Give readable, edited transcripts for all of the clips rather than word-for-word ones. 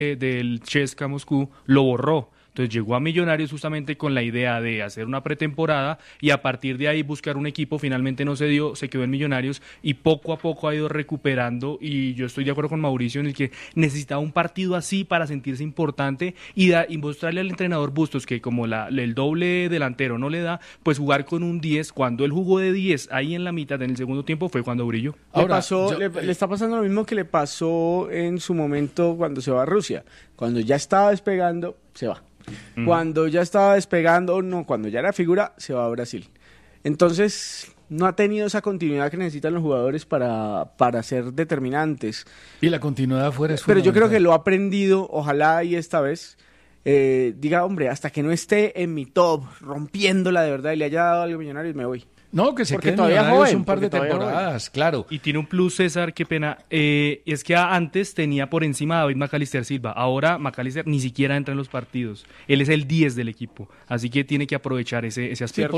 del CSKA Moscú lo borró. Entonces llegó a Millonarios justamente con la idea de hacer una pretemporada y a partir de ahí buscar un equipo. Finalmente no se dio, se quedó en Millonarios y poco a poco ha ido recuperando, y yo estoy de acuerdo con Mauricio en el que necesitaba un partido así para sentirse importante y mostrarle al entrenador Bustos que como el doble delantero no le da, pues jugar con un 10, cuando él jugó de 10 ahí en la mitad en el segundo tiempo fue cuando brilló. Ahora, le está pasando lo mismo que le pasó en su momento cuando se va a Rusia. Cuando ya estaba despegando, se va. Cuando ya estaba despegando, no, cuando ya era figura, se va a Brasil. Entonces, no ha tenido esa continuidad que necesitan los jugadores para ser determinantes. Y la continuidad afuera es Pero yo fundamental. creo que lo ha aprendido, ojalá y esta vez diga, hombre, hasta que no esté en mi top, rompiéndola de verdad y le haya dado algo a Millonarios, me voy. No, que se Porque quede en todavía Millonarios joven, un par de porque todavía temporadas, claro. Y tiene un plus, César, qué pena, es que antes tenía por encima a David Macalister Silva, ahora Macalister ni siquiera entra en los partidos, él es el 10 del equipo, así que tiene que aprovechar ese Sí, aspecto.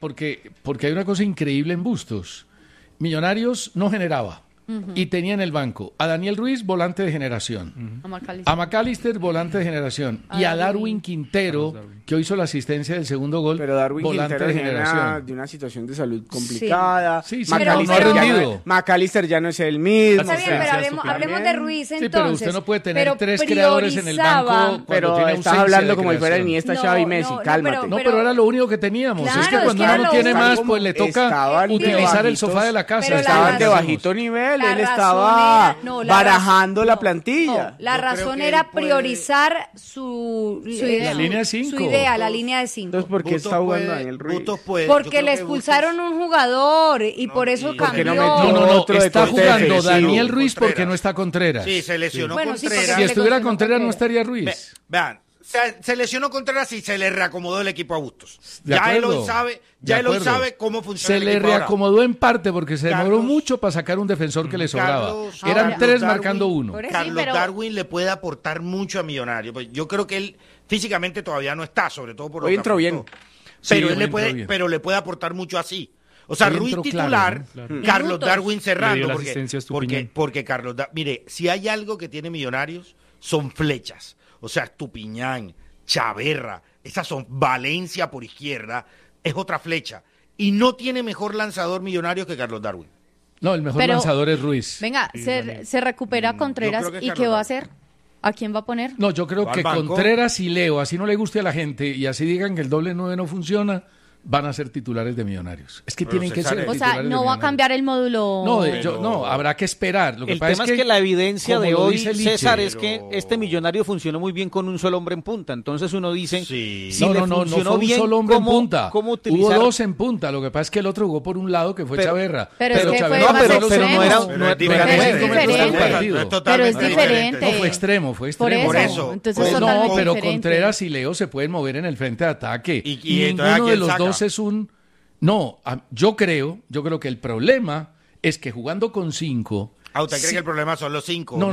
porque hay una cosa increíble en Bustos. Millonarios no generaba y tenía en el banco a Daniel Ruiz, volante de generación, a McAllister, volante de generación, y a Darwin Quintero, que hoy hizo la asistencia del segundo gol, Pero Darwin volante Quintero de viene generación. de una situación de salud complicada. Sí, sí, Macalister no ha ya rendido. Macalister ya no es el mismo. Está bien, pero hablemos de Ruiz entonces. Sí, pero usted no puede tener Pero tres creadores en el banco cuando Pero tiene estás ausencia hablando de como si fuera creación. Iniesta, No, Xavi, Messi, no, cálmate. No, pero era lo único que teníamos. Claro, es que es cuando que uno era no lo tiene único. más, pues le toca Estaban utilizar el de sofá de la casa. Pero la Estaban de razón- bajito nivel, La él razón estaba era- no, la barajando razón- la no, plantilla. no, la Yo creo razón que era él puede- priorizar su idea. La línea de cinco. Su idea, la línea de 5. Entonces, ¿por qué está jugando Daniel Ruiz? Porque le expulsaron un jugador y por eso y- cambió. Porque no metió No, otro de está corte jugando defensivo. Daniel Ruiz porque Contreras. no está Contreras. Sí, se lesionó Bueno, sí, Contreras. porque Si le estuviera lesionó Contreras no Contreras. estaría Ruiz. Vean, se lesionó Contreras y se le reacomodó el equipo a Bustos. De Ya él acuerdo. hoy sabe, De ya él hoy acuerdo. sabe cómo funciona Se el le equipo ahora. reacomodó en parte porque se demoró Carlos- mucho para sacar un defensor que le sobraba. Carlos- Eran Carlos tres Darwin- marcando uno. Por eso- Carlos Sí, pero- Darwin le puede aportar mucho a Millonarios. Pues yo creo que él físicamente todavía no está, sobre todo por lo Hoy que entró bien. aportó. Pero Sí, él le entró puede, bien. pero le puede aportar mucho así. O sea, Hoy Ruiz entró titular, claro, ¿no? Carlos Minutos. Darwin Le cerrando, dio la porque, asistencia a Estupiñán. porque Carlos mire, si hay algo que tiene Millonarios, son flechas. O sea, Estupiñán, Chaverra, esas son Valencia por izquierda, es otra flecha. Y no tiene mejor lanzador Millonarios que Carlos Darwin. No, el mejor Pero- lanzador es Ruiz. Venga, se recupera Contreras creo que y Carlos ¿qué va a Darwin. hacer? ¿A quién va a poner? No, yo creo ¿Va que al banco? Contreras y Leo, así no le guste a la gente y así digan que el doble 9 no funciona, van a ser titulares de Millonarios. Es que Pero tienen que César, ser O titulares sea, de no va a Millonarios. cambiar el módulo. No, Pero- no, habrá que esperar. Lo que El pasa tema es que la evidencia como de lo hoy, dice Liche, César, es que pero- este Millonario funcionó muy bien con un solo hombre en punta. Entonces uno dice, Sí. si no, le no funcionó fue un bien, solo hombre en ¿cómo- punta. cómo Hubo utilizar? dos en punta. Lo que pasa es que el otro jugó por un lado que fue Pero- Chaverra. pero es que Chaverra fue no, más pero extremo. no era, Pero no, es era diferente. cinco Es minutos del diferente. partido. Es totalmente Pero es diferente. No, fue extremo, fue Por extremo. eso. Entonces es Pues totalmente No, pero diferente. Contreras y Leo se pueden mover en el frente de ataque. Y Y entonces, ¿a ninguno de quién los saca? dos es un... No, yo creo que el problema es que jugando con 5... ¿Usted cree que el problema son los 5? No,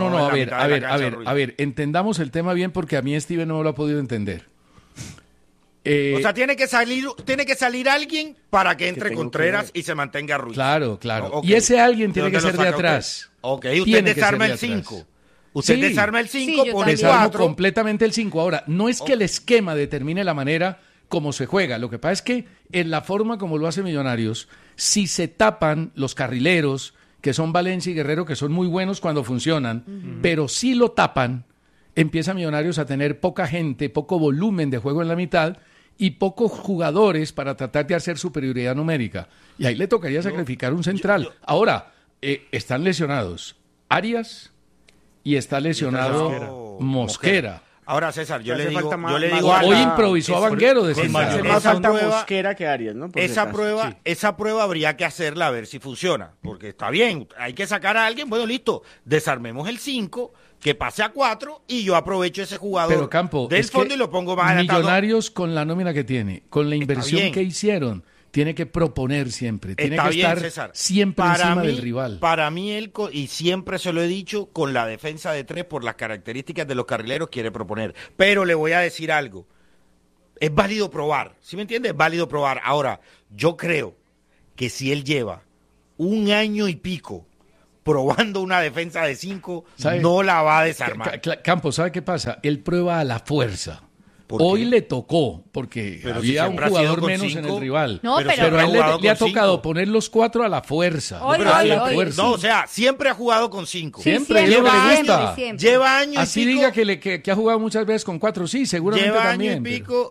a ver, entendamos el tema bien porque a mí Steven no me lo ha podido entender. O sea, tiene que salir alguien para que entre tengo Contreras que y se mantenga Ruiz. Claro. Ok. Y ese alguien tiene que dónde ser lo de saca atrás. Ok, usted Tiene que desarma ser el de atrás. 5. Usted Sí. desarma el 5, yo pone también. Desarmo 4. completamente el 5. Ahora, no es que el esquema determine la manera como se juega. Lo que pasa es que en la forma como lo hace Millonarios, si se tapan los carrileros, que son Valencia y Guerrero, que son muy buenos cuando funcionan, pero si lo tapan, empieza Millonarios a tener poca gente, poco volumen de juego en la mitad y pocos jugadores para tratar de hacer superioridad numérica. Y ahí le tocaría sacrificar un central. Ahora, están lesionados Arias y está lesionado Mosquera. Ahora, César, yo Le le hace digo, falta más- yo le más digo gana. Hoy algo. improvisó a Vanguero de Esa- central. Hace más esa falta prueba- Mosquera que Arias, ¿no? Por si Esa acaso. prueba, Sí. esa prueba habría que hacerla a ver si funciona, porque está bien, hay que sacar a alguien, bueno, listo, desarmemos el 5, que pase a 4 y yo aprovecho ese jugador Pero Campo, del es que fondo y lo pongo más adelantado. Millonarios con la nómina que tiene, con la inversión bien. que hicieron, tiene que proponer siempre, tiene Está que bien, estar César. siempre Para encima mí- del rival. Para mí, y siempre se lo he dicho, con la defensa de 3, por las características de los carrileros, quiere proponer. Pero le voy a decir algo. Es válido probar, ¿sí me entiendes? Es válido probar. Ahora, yo creo que si él lleva un año y pico probando una defensa de 5, ¿Sabe? no la va a desarmar. Campos, ¿sabe qué pasa? Él prueba a la fuerza. ¿Por qué? Hoy le tocó, porque Pero si había un siempre ha sido jugador con menos 5, en el rival. No, pero pero- Pero a él jugado le ha con tocado 5. poner los 4 a la fuerza. Hoy, Pero hoy, siempre- hoy. fuerza. No, o sea, siempre ha jugado con 5. Sí, Siempre, es lo siempre, que le siempre, gusta. siempre. Lleva año Así y pico. diga que ha jugado muchas veces con 4, sí, seguramente Lleva también. año y pero- pico,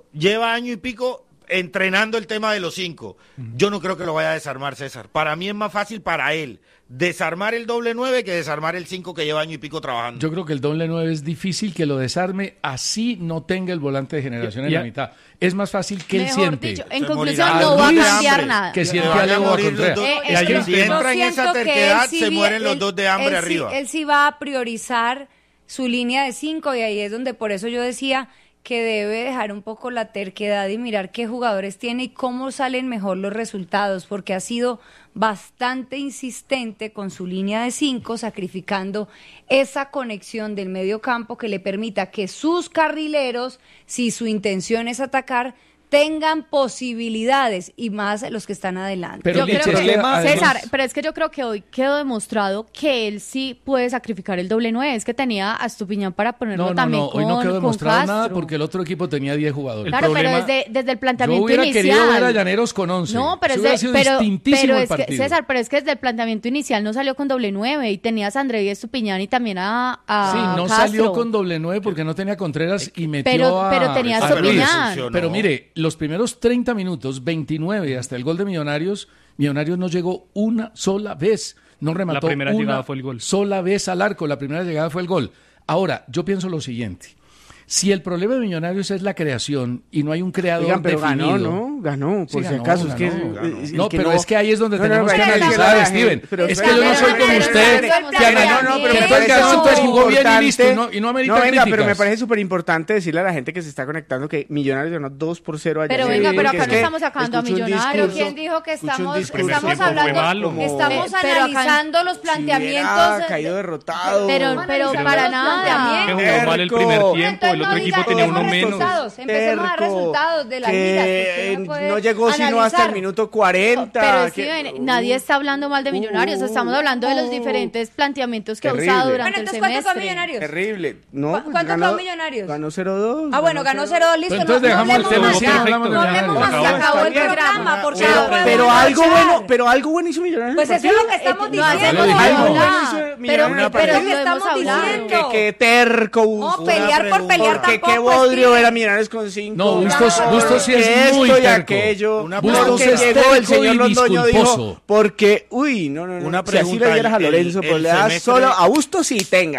entrenando el tema de los 5. Yo no creo que lo vaya a desarmar, César. Para mí es más fácil para él desarmar el doble 9 que desarmar el 5 que lleva año y pico trabajando. Yo creo que el doble 9 es difícil que lo desarme, así no tenga el volante de generación en Ya. la mitad. Es más fácil que él Mejor siente. dicho, en Se conclusión, morirá no va a Luis, cambiar nada. que Se siente van a a Leo morir Contreras. los dos. Es Y que si yo entra en esa siento que terquedad, él sí se vi- mueren los él- dos de hambre él sí- arriba. Él sí va a priorizar su línea de 5 y ahí es donde por eso yo decía que debe dejar un poco la terquedad y mirar qué jugadores tiene y cómo salen mejor los resultados, porque ha sido bastante insistente con su línea de 5, sacrificando esa conexión del medio campo que le permita que sus carrileros, si su intención es atacar, tengan posibilidades y más los que están adelante. Pero Yo creo Licha, que, es que además- César, pero es que yo creo que hoy quedó demostrado que él sí puede sacrificar el doble 9. Es que tenía a Estupiñán para ponerlo No, también hoy no quedó con demostrado Castro. nada porque el otro equipo tenía 10 jugadores. Claro, problema- pero desde el Yo planteamiento hubiera inicial. querido ver a Llaneros con 11. No, pero Eso es hubiera de- sido pero distintísimo el es que, partido. César, pero es que desde el planteamiento inicial no salió con doble 9 y tenías a André Estupiñán y también a Sí, no Castro. salió con doble 9 porque no tenía Contreras y metió Pero tenía a a Ruiz. Estupiñán. Pero mire, los primeros 30 minutos, 29 hasta el gol de Millonarios no llegó una sola vez. No remató La primera una llegada fue el gol. sola vez al arco. La primera llegada fue el gol. Ahora, yo pienso lo siguiente. Si el problema de Millonarios es la creación y no hay un creador Oigan, pero definido... ganó, ¿no? Ganó, por Sí, si ganó, acaso. Es que, ganó. el No, que pero es que ahí es donde No, no, tenemos que pero analizar, pero- Steven. pero- Es que yo no soy como pero- usted, pero- que analiza, no, no, pero que me entonces parece ganó, entonces jugó bien y importante. listo, y no amerita No, venga, pero críticas. me parece súper importante decirle a la gente que se está conectando que Millonarios ganó 2-0 allá. Pero Sí, venga, pero porque acá es no que estamos sacando a escucho un Millonarios. discurso- ¿Quién dijo que escucho un estamos, discurso estamos tiempo fue hablando, malo. estamos Pero acá- analizando los Si planteamientos? hubiera caído derrotado. Pero Analizando para los nada. Que planteamientos. jugó mal el primer tiempo, el otro equipo tenía uno menos. Empecemos a dar resultados de las ligas, que usted no puede no llegó sino hasta analizar. el minuto 40. Pero que- Steven, nadie está hablando mal de Millonarios, estamos hablando de los diferentes planteamientos que Terrible. ha usado Bueno, durante el entonces, ¿cuánto fue semestre. Millonarios? Terrible. No, ¿Cuánto pues, fue ganó Millonarios? Ganó 0-2. Ah, bueno, ganó 0-2, listo. Pero entonces dejamos el tema más. así, hablamos de No Millonarios. hablemos más, se Acabó. acabó el Está bien. programa, porque Pero, no podemos pero marchar. algo bueno hizo Millonarios. Pues en el eso es lo que partido. estamos No hacemos diciendo. dijimos. Algo hablar. bueno hizo Pero, Millonarios en el pero partido. lo que lo hemos estamos hablado. diciendo. Que terco. No, pelear por pregunta. pelear Porque qué tampoco, bodrio Steven. era Millonarios con 5. No, Bustos sí es Que muy esto y terco. aquello. Una Bustos pregunta. es llegó el terco señor y Londoño dijo disculposo. porque no. Una Si así le pregunta, dieras a Lorenzo, pero el le das semestre- solo a Bustos sí, tenga.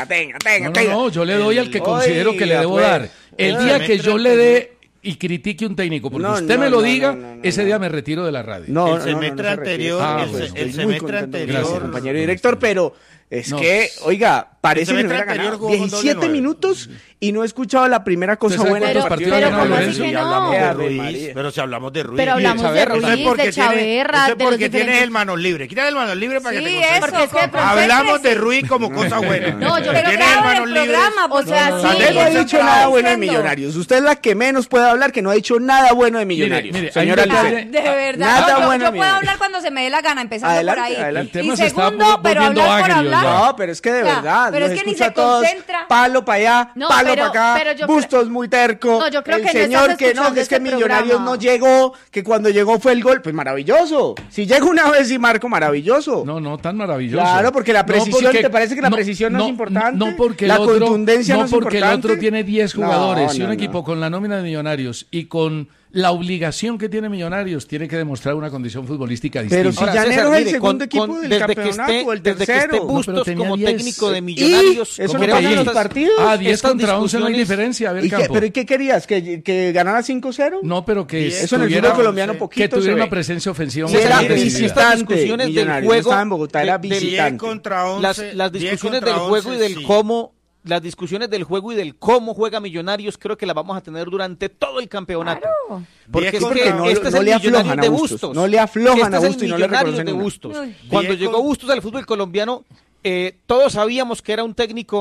No, yo le doy al que considero que le Oiga, debo pues. dar. El día que yo le dé y critique un técnico, porque No, usted no, me lo no, diga, no, ese no. día me retiro de la radio. No, El semestre se anterior, retire. el Estoy el muy semestre contento con anterior- usted, compañero director, pero es No. que, oiga, parece que El no hubiera semestre anterior ganado jugó con doble 17 nueve. minutos y no he escuchado la primera cosa ¿Usted sabe buena del cuántos partido. partidos ha ganado Lorenzo. Lorenzo? Y hablamos de Ave Ruiz. María. Pero si hablamos de Ruiz. Pero hablamos de Chaverra. Ruiz, Eso es porque de tiene, Chaverra, eso es de los porque tienes diferentes... el manos libres. Quita el manos libres para que Sí, te concentres. eso, Porque es que de pronto Hablamos de Ruiz como cosa buena. No, yo- Pero Tienes claro, el en manos el libres. programa, O sea, porque- sí, Usted no ha eso dicho está nada bueno de diciendo. Millonarios. Usted es la que menos puede hablar que no ha dicho nada bueno de Millonarios. mire, señora hay un detalle- Lisset. De verdad, Nada yo bueno puedo Millonarios. hablar cuando se me dé la gana, empezando Adelante, por ahí. adelante. El tema Y se está segundo, pero volviendo hablar por agrio hablar. ya. No, pero es que de O sea, verdad. pero los es que ni escucho se a todos, concentra. palo para allá, No, palo pero- para acá. pero yo Bustos muy terco. No, yo creo el que no señor estás que no, escuchando que es que este Millonarios programa. no llegó, que cuando llegó fue el gol. Pues maravilloso. Si llega una vez y marco, maravilloso. No tan maravilloso. Claro, porque la No, precisión, ¿te parece que la precisión no es importante? No, porque La el otro, contundencia no es porque el importante. otro tiene 10 jugadores y un No. equipo con la nómina de Millonarios y con la obligación que tiene Millonarios tiene que demostrar una condición futbolística distinta. Pero si Ahora, Llanero César, es el mire, segundo equipo del desde que campeonato, esté, o el desde que esté tercero. No, Bustos pero tenía como 10. técnico de ¿Y? Millonarios, Eso ¿cómo no que pasa en estas- los partidos. 10 estas contra 11 no hay discusiones- diferencia. A ver, ¿Y qué, Campo. pero ¿y qué querías? ¿Que ganara 5-0? No, pero que Eso en el tuviera- fútbol colombiano poquito que tuviera se ve. una presencia ofensiva Sí, más era Mire, decidida. visitante. estas discusiones del Millonarios, no juego estaba en Bogotá, era del- 10 visitante. contra 11. las 10 discusiones contra del juego y 11, del sí. cómo, las discusiones del juego y del cómo juega Millonarios, creo que las vamos a tener durante todo el campeonato. Porque 10 es contra que 11. este es no el le aflojan Millonarios a de Bustos, Bustos. no le aflojan Este a es el Bustos y no le Millonarios reconocen de una. Bustos. Ay. Cuando 10 llegó con- Bustos al fútbol colombiano, todos sabíamos que era un técnico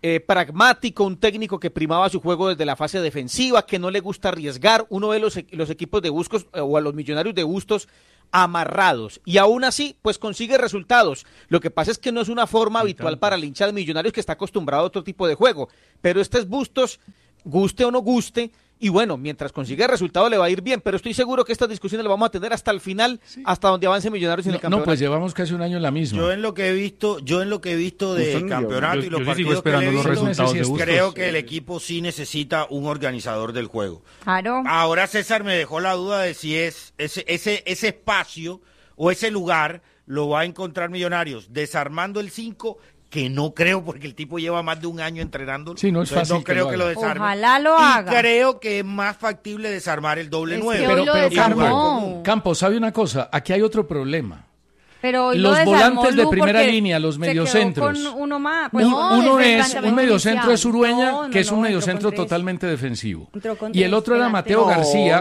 pragmático, un técnico que primaba su juego desde la fase defensiva, que no le gusta arriesgar. Uno ve los equipos de Bustos o a los Millonarios de Bustos amarrados y aún así pues consigue resultados. Lo que pasa es que no es una forma habitual para el hincha de Millonarios, que está acostumbrado a otro tipo de juego, pero este es Bustos, guste o no guste, y bueno, mientras consiga resultado le va a ir bien, pero estoy seguro que estas discusiones las vamos a tener hasta el final, hasta donde avance Millonarios en el campeonato. No, pues llevamos casi un año en la misma. Yo en lo que he visto de campeonato y los yo partidos sigo esperando que he los visto, resultados de Bustos. creo que el equipo sí necesita un organizador del juego. Claro. Ahora César me dejó la duda de si es ese espacio o ese lugar lo va a encontrar Millonarios desarmando el 5, que no creo, porque el tipo lleva más de un año entrenando. Sí, no es Entonces, fácil no creo que que lo lo haga. desarme. Ojalá lo haga. Y creo que es más factible desarmar el doble Es que 9. hoy lo desarmó. Campos, ¿sabe una cosa? Aquí hay otro problema. Pero hoy Los lo desarmó volantes de Lu primera porque línea, los se mediocentros. quedó con uno más. Pues, No, Uno desde el es planteamiento un mediocentro inicial. es Urueña, No, que es un entró mediocentro con tres. totalmente defensivo. Entró con Y el tres otro era delanteros. Mateo García.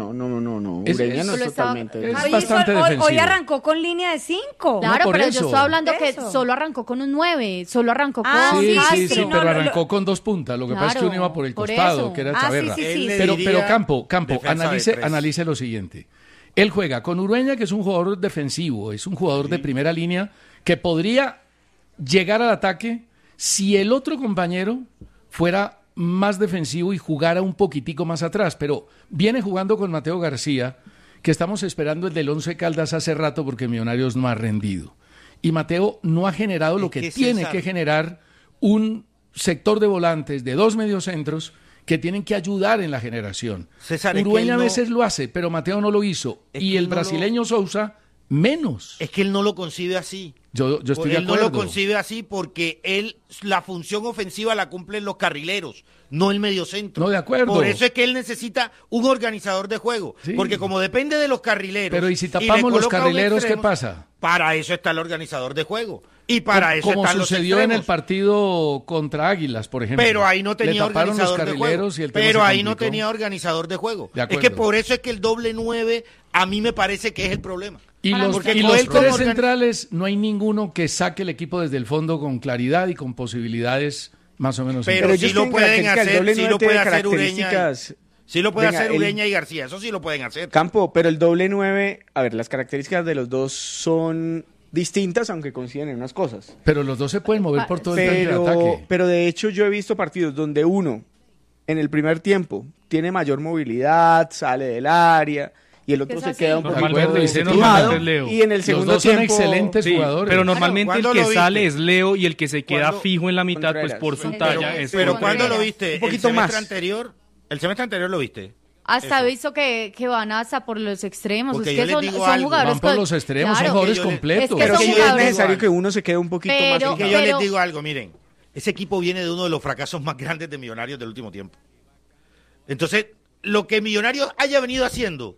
No. Es- Ureña no Solo es estaba- totalmente. es Hoy bastante hoy defensivo. arrancó con línea de 5. Claro, por pero eso. yo estoy hablando que Eso. solo arrancó con un 9, solo arrancó con... Ah, Sí, sí, sí, sí, no, pero lo- arrancó con dos puntas. Lo que pasa es que Claro, uno iba por el por costado, eso. que era Ah, Chaverra. sí, Él le Pero diría Campo, defensa de tres. analice lo siguiente. Él juega con Urueña, que es un jugador defensivo, es un jugador de primera línea que podría llegar al ataque si el otro compañero fuera más defensivo y jugara un poquitico más atrás, pero viene jugando con Mateo García, que estamos esperando el del Once Caldas hace rato porque Millonarios no ha rendido. Y Mateo no ha generado lo Es que que tiene César- que generar un sector de volantes de dos mediocentros que tienen que ayudar en la generación. César, es que Urueña él a no- veces lo hace, pero Mateo no lo hizo. Es Y que el él no lo- brasileño Sousa, menos. Es que él no lo concibe así. Yo estoy de Él no acuerdo. lo concibe así porque la función ofensiva la cumplen los carrileros, no el mediocentro. No, de acuerdo. Por eso es que él necesita un organizador de juego. Sí. Porque como depende de los carrileros. Pero ¿y si le tapamos los coloca un carrileros, qué extremo, pasa? Para eso está el organizador de juego. Y para eso Como están los sucedió en el extremos. partido contra Águilas, por ejemplo. Pero ahí no tenía Le taparon los organizador de juego. carrileros y el tema Pero se ahí no complicó. tenía organizador de juego. De Es que acuerdo. por eso es que el doble 9 a mí me parece que es el problema. Y los, Porque y con los él como tres organ- centrales, no hay ninguno que saque el equipo desde el fondo con claridad y con posibilidades más o menos. Pero sí ellos lo tienen pueden características, el hacer, doble sí 9 lo puede tiene hacer Ureña. características. Sí lo puede Venga, hacer el- Ureña y García, eso sí lo pueden hacer. Campo, pero el doble 9, a ver, las características de los dos son distintas, aunque coinciden en unas cosas. Pero los dos se pueden mover por todo el frente de Pero, ataque. pero de hecho yo he visto partidos donde uno, en el primer tiempo, tiene mayor movilidad, sale del área, y el otro Es se así. queda un Normalmente, poquito y se desestimado, normalmente es Leo. y en el Los segundo dos son tiempo... excelentes Sí, jugadores. pero normalmente el ¿cuándo que lo sale viste? es Leo y el que se queda ¿Cuándo? fijo en la mitad, pues Contreras. por su Pero- talla es Pero Contreras. ¿cuándo lo viste? Un poquito ¿El semestre más. anterior? ¿El semestre anterior lo viste? Hasta Eso. he visto que van hasta por los extremos. Porque Es yo que les son, digo son algo, jugadores Van por con- los extremos, Claro. son jugadores Es que completos. son Pero sí es jugadores- necesario que uno se quede un poquito Pero- más Es fijado. que yo pero- les digo algo, miren, ese equipo viene de uno de los fracasos más grandes de Millonarios del último tiempo. Entonces, lo que Millonarios haya venido haciendo,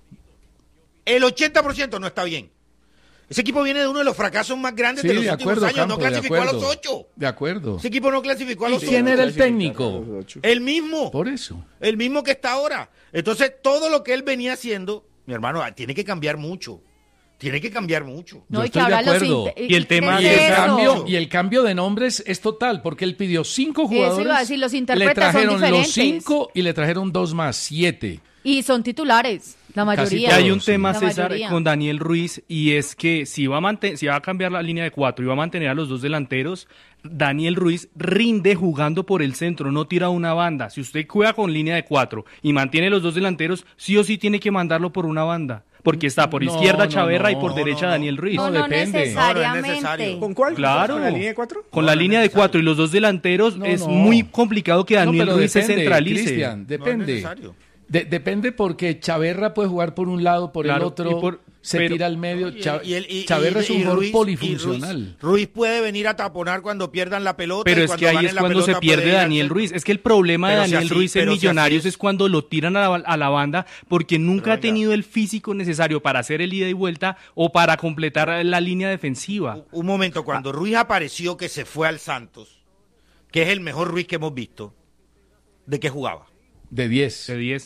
el 80% no está bien. Ese equipo viene de uno de los fracasos más grandes Sí, de los de últimos acuerdo, años. Campo, No de clasificó a los acuerdo. 8. De acuerdo. Ese equipo no clasificó a ¿Y los 8. quién era el técnico? El mismo. Por eso. El mismo que está ahora. Entonces, todo lo que él venía haciendo, mi hermano, tiene que cambiar mucho. Tiene que cambiar mucho. No, Yo y que estoy de ahora los acuerdo. Y el tema ¿qué es es Y el, eso? cambio, y el cambio de nombres es total, porque él pidió 5 jugadores. iba a decir, los le intérpretes son trajeron los diferentes. 5 y le trajeron 2 más, 7. Y son titulares, la Casi mayoría. Y hay todos, un sí. tema, La César, mayoría. con Daniel Ruiz, y es que si va a cambiar la línea de 4 y va a mantener a los dos delanteros, Daniel Ruiz rinde jugando por el centro, no tira una banda. Si usted juega con línea de 4 y mantiene los dos delanteros, sí o sí tiene que mandarlo por una banda, porque está por No, izquierda no, Chaverra y no, por no, derecha no. Daniel Ruiz. No, No, no depende. necesariamente. No, no es necesario. ¿Con cuál? Claro. ¿Con la línea de 4? Con No, la no es línea de necesario. 4 y los dos delanteros No, es no. muy complicado que Daniel pero Ruiz se depende, centralice. Cristian, No es depende. necesario. Depende porque Chaverra puede jugar por un lado, por el Claro, otro, se pero- tira al medio. Y Chaverra es un jugador Ruiz- polifuncional. Ruiz puede venir a taponar cuando pierdan la pelota. Pero y es cuando que ahí ganen es la cuando se pelota puede pierde ir al Daniel centro. Ruiz. Es que el problema de Pero si Daniel así- Ruiz en pero si Millonarios así es cuando lo tiran a la banda porque nunca Pero ha venga. tenido el físico necesario para hacer el ida y vuelta o para completar la línea defensiva. Un momento, cuando Ruiz apareció que se fue al Santos, que es el mejor Ruiz que hemos visto, ¿de qué jugaba? De 10. De 10.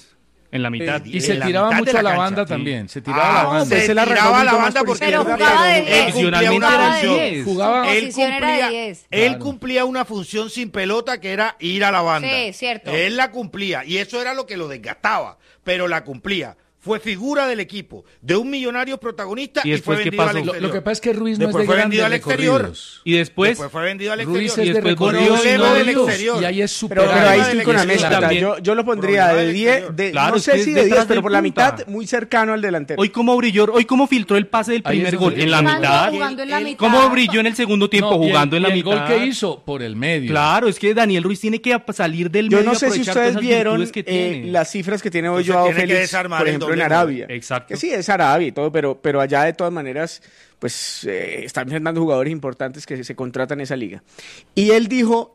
En la mitad. Y se en la tiraba mitad mucho de a la cancha. banda Sí. también. Se tiraba a la banda. se la tiraba a la arrancó banda mucho más porque Pero por jugaba de él 10. cumplía Posicionalmente una era de función. 10. Jugaba. Él Posición era de cumplía, 10. él Claro. cumplía una función sin pelota que era ir a la banda. Sí, cierto. Él la cumplía y eso era lo que lo desgastaba, pero la cumplía. Fue figura del equipo, de un Millonario protagonista ¿Y y fue después qué vendido al pasó? exterior. Lo que pasa es que Ruiz no Después es fue de vendido grandes al exterior. recorridos. Y después fue vendido al Ruiz exterior. es de después volvió recorridos y y no no del hilos, exterior. y ahí es Pero superado. ahí Problema estoy del con la exterior mezcla. también. Yo lo pondría Problema de del 10, exterior. Claro, no es sé que si es de 10, detrás pero del por la punta. mitad, muy cercano al delantero. Hoy cómo brilló, hoy cómo filtró el pase del Ahí primer es gol, donde- en la Jugando- mitad. jugando en la mitad. ¿Cómo brilló en el segundo tiempo No, y jugando en la y el mitad? gol que hizo por el medio. Claro, es que Daniel Ruiz tiene que salir del Yo medio no y sé si aprovechar todas ustedes esas vieron virtudes que tiene. las cifras que tiene hoy Entonces Joao tiene que Félix, desarmar por el ejemplo, en doble Arabia. Exacto. Que sí, es Arabia y todo, pero allá de todas maneras, pues están enfrentando jugadores importantes que se contratan en esa liga. Y él dijo,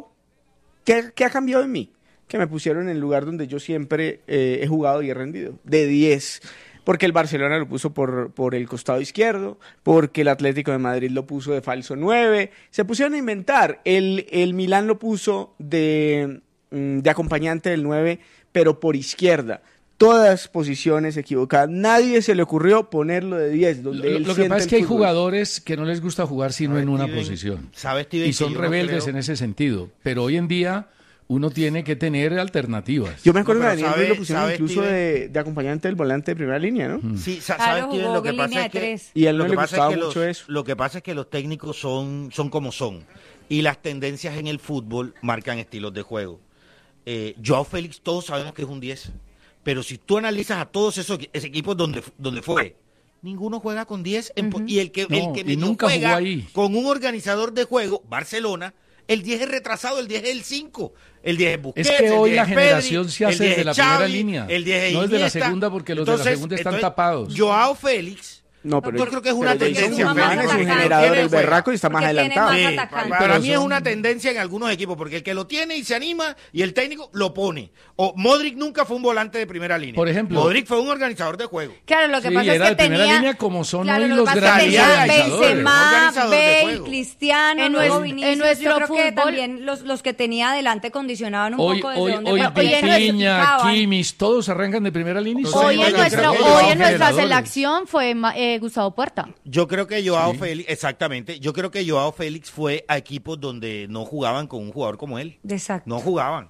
¿qué ha cambiado en mí? Que me pusieron en el lugar donde yo siempre he jugado y he rendido, de 10. Porque el Barcelona lo puso por el costado izquierdo, porque el Atlético de Madrid lo puso de falso 9. Se pusieron a inventar. El Milán lo puso de acompañante del 9, pero por izquierda. Todas posiciones equivocadas. Nadie se le ocurrió ponerlo de 10. Donde él Lo que siente pasa es el que hay fútbol. jugadores que no les gusta jugar sino en una Steven? posición. ¿Sabes, Steven, Y que son yo no rebeldes creo- en ese sentido. Pero hoy en día uno tiene que tener alternativas. Yo me acuerdo No, que pero a Daniel Ruiz sabe- lo pusieron sabe, incluso Steven. de acompañante del volante de primera línea, ¿no? Sí, Claro, ¿sabes, Steven? jugó Lo que en pasa línea es de que 3. Y a él lo no que le pasa gustaba es que mucho eso. Lo que pasa es que los técnicos son como son. Y las tendencias en el fútbol marcan estilos de juego. Joao Félix, todos sabemos que es un 10. Pero si tú analizas a todos esos equipos donde fue, ninguno juega con 10. Y el que y medio nunca jugó juega ahí. con un organizador de juego, Barcelona, el 10 es retrasado, el 10 es el 5. El 10 es Busquets, Es que el hoy 10 la es Pedri, generación se hace el 10 desde es la primera Xavi, línea. el 10 es No desde la Iniesta. segunda, porque los de la segunda están tapados. Joao Félix, No, pero yo creo que es una pero Jason tendencia. Guzmán es un Tiene generador del juega. berraco y está más Porque tiene adelantado. más Sí, atacante. para Pero mí es son- una tendencia en algunos equipos, porque el que lo tiene y se anima y el técnico lo pone. O Modric nunca fue un volante de primera línea. Por ejemplo, Modric fue un organizador de juego. Claro, lo que Sí, pasa era es de que primera tenía... línea como son Claro, hoy lo que los pasa es grandes que tenía organizadores. Benzema, Organizador de Bale, juego. Cristiano, En luego nues- Vinicius. en nuestro Yo creo que fútbol- también los que tenía adelante condicionaban un Hoy, poco desde hoy, dónde hoy partían, se Vitinha, clasificaban. Kimmich, todos arrancan de primera línea. y Hoy son Hoy en yo nuestra, creo que hoy son en nuestra generadores. selección fue Gustavo Puerta. Yo creo que Joao Félix, exactamente, yo creo que Joao Félix fue a equipos donde no jugaban con un jugador como él. Exacto. No jugaban.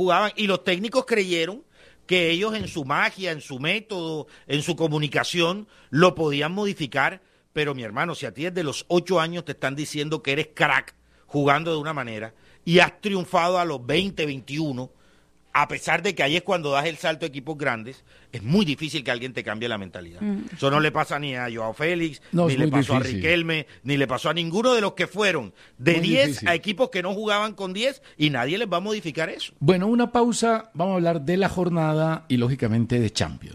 Y los técnicos creyeron que ellos en su magia, en su método, en su comunicación, lo podían modificar. Pero mi hermano, si a ti desde los 8 años te están diciendo que eres crack jugando de una manera y has triunfado a los 20, 21, a pesar de que ahí es cuando das el salto a equipos grandes, es muy difícil que alguien te cambie la mentalidad. Eso no le pasa ni a Joao Félix, No, ni es le muy pasó a difícil. Riquelme, ni le pasó a ninguno de los que fueron de Muy 10 difícil. a equipos que no jugaban con 10 y nadie les va a modificar eso. Bueno, una pausa, vamos a hablar de la jornada y lógicamente de Champions.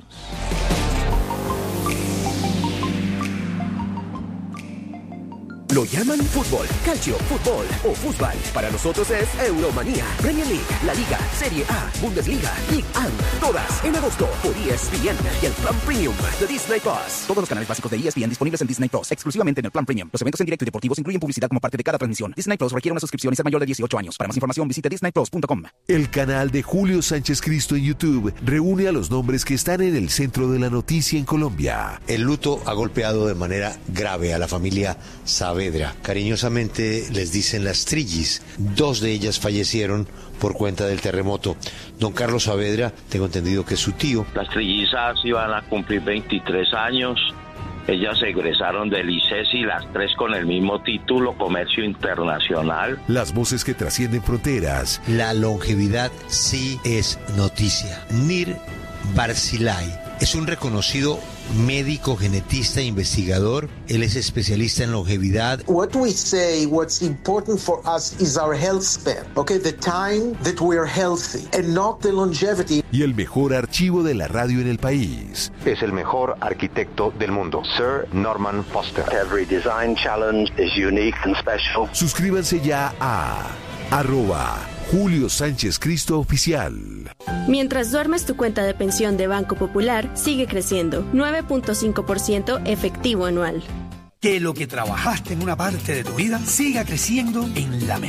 Lo llaman fútbol, calcio, fútbol o fútbol. Para nosotros es Euromanía, Premier League, La Liga, Serie A, Bundesliga, Ligue 1. Todas en agosto por ESPN y el Plan Premium de Disney Plus. Todos los canales básicos de ESPN disponibles en Disney Plus, exclusivamente en el Plan Premium. Los eventos en directo y deportivos incluyen publicidad como parte de cada transmisión. Disney Plus requiere una suscripción y ser mayor de 18 años. Para más información visite disneyplus.com. El canal de Julio Sánchez Cristo en YouTube reúne a los nombres que están en el centro de la noticia en Colombia. El luto ha golpeado de manera grave a la familia Saavedra. Cariñosamente les dicen las Trillis. 2 de ellas fallecieron por cuenta del terremoto. Don Carlos Saavedra, tengo entendido que es su tío. Las trillizas iban a cumplir 23 años. Ellas egresaron del ICESI, las 3 con el mismo título, Comercio Internacional. Las voces que trascienden fronteras. La longevidad sí es noticia. Nir Barzilay es un reconocido médico, genetista e investigador. Él es especialista en longevidad. What we say, what's important for us is our health span. Okay, the time that we are healthy and not the longevity. Y el mejor archivo de la radio en el país. Es el mejor arquitecto del mundo, Sir Norman Foster. Every design challenge is unique and special. Suscríbanse ya a @Julio Sánchez Cristo Oficial. Mientras duermes, tu cuenta de pensión de Banco Popular sigue creciendo, 9.5% efectivo anual. Que lo que trabajaste en una parte de tu vida siga creciendo en la mejor